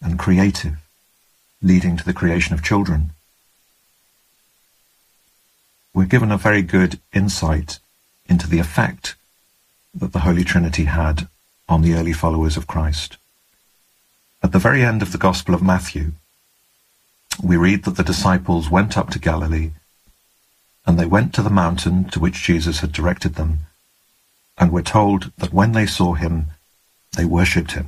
and creative, leading to the creation of children. We're given a very good insight into the effect that the Holy Trinity had on the early followers of Christ. At the very end of the Gospel of Matthew, we read that the disciples went up to Galilee, and they went to the mountain to which Jesus had directed them, and we're told that when they saw him, they worshipped him.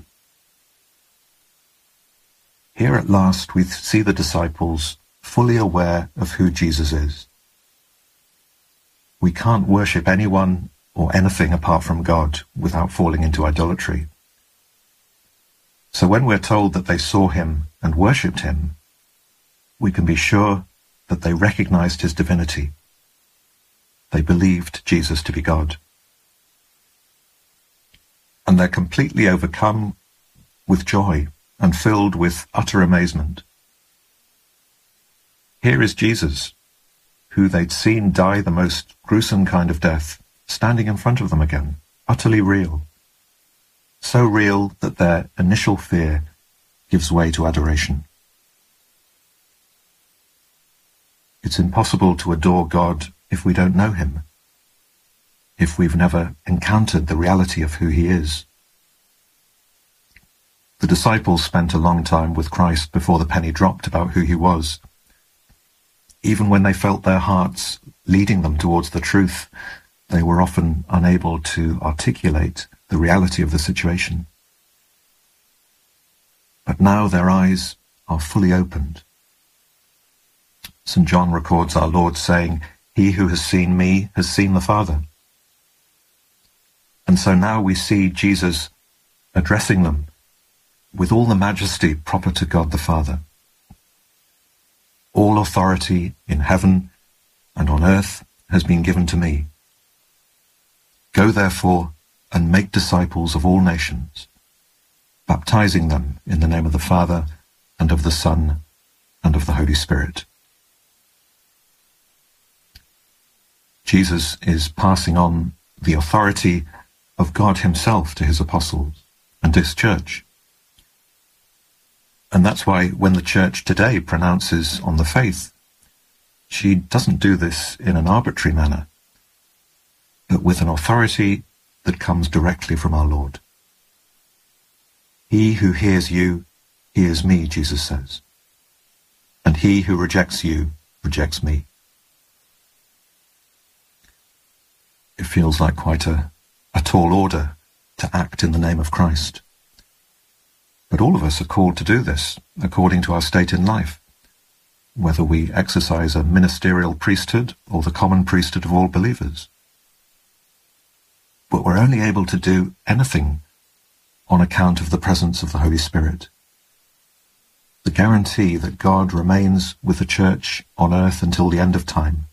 Here at last we see the disciples fully aware of who Jesus is. We can't worship anyone or anything apart from God without falling into idolatry. So when we're told that they saw him and worshipped him, we can be sure that they recognized his divinity. They believed Jesus to be God. And they're completely overcome with joy and filled with utter amazement. Here is Jesus, who they'd seen die the most gruesome kind of death, standing in front of them again, utterly real. So real that their initial fear gives way to adoration. It's impossible to adore God if we don't know him, if we've never encountered the reality of who he is. The disciples spent a long time with Christ before the penny dropped about who he was. Even when they felt their hearts leading them towards the truth, they were often unable to articulate the reality of the situation. But now their eyes are fully opened. St. John records our Lord saying, "He who has seen me has seen the Father." And so now we see Jesus addressing them with all the majesty proper to God the Father. "All authority in heaven and on earth has been given to me. Go therefore and make disciples of all nations, baptizing them in the name of the Father and of the Son and of the Holy Spirit." Jesus is passing on the authority of God himself to his apostles and his church. And that's why when the church today pronounces on the faith, she doesn't do this in an arbitrary manner, but with an authority that comes directly from our Lord. "He who hears you hears me," Jesus says, "and he who rejects you rejects me." It feels like quite a tall order to act in the name of Christ. But all of us are called to do this according to our state in life, whether we exercise a ministerial priesthood or the common priesthood of all believers. But we're only able to do anything on account of the presence of the Holy Spirit. The guarantee that God remains with the church on earth until the end of time.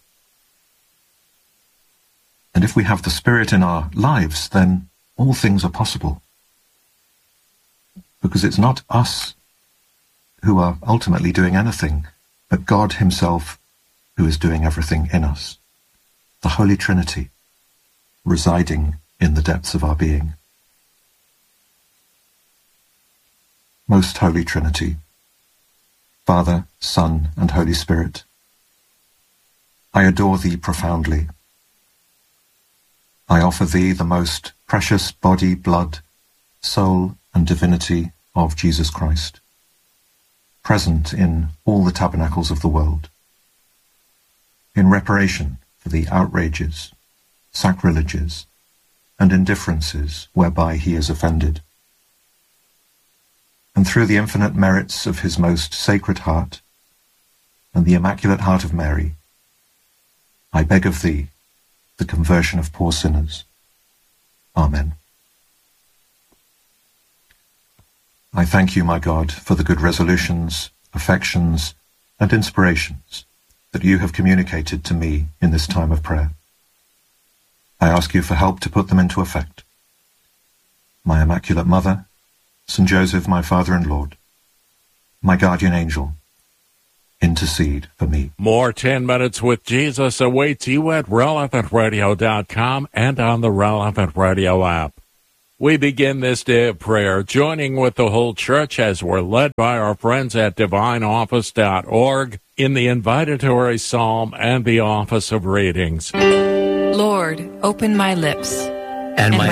And if we have the Spirit in our lives, then all things are possible. Because it's not us who are ultimately doing anything, but God himself who is doing everything in us. The Holy Trinity residing in the depths of our being. Most Holy Trinity, Father, Son, and Holy Spirit, I adore thee profoundly. I offer thee the most precious body, blood, soul, and divinity of Jesus Christ, present in all the tabernacles of the world, in reparation for the outrages, sacrileges, and indifferences whereby he is offended. And through the infinite merits of his most sacred heart and the Immaculate Heart of Mary, I beg of thee the conversion of poor sinners. Amen. I thank you, my God, for the good resolutions, affections, and inspirations that you have communicated to me in this time of prayer. I ask you for help to put them into effect. My Immaculate Mother, St. Joseph, my Father and Lord, my guardian angel, intercede for me. More 10 Minutes with Jesus awaits you at relevantradio.com and on the Relevant Radio app. We begin this day of prayer joining with the whole church as we're led by our friends at divineoffice.org in the invitatory psalm and the office of readings. Lord, open my lips, and my